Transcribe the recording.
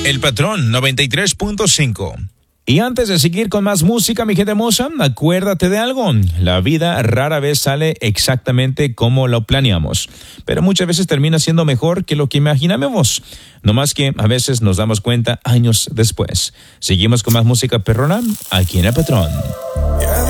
El Patrón 93.5. Y antes de seguir con más música, mi gente hermosa, acuérdate de algo. La vida rara vez sale exactamente como lo planeamos, pero muchas veces termina siendo mejor que lo que imaginábamos. No más que a veces nos damos cuenta años después. Seguimos con más música perrona aquí en El Patrón.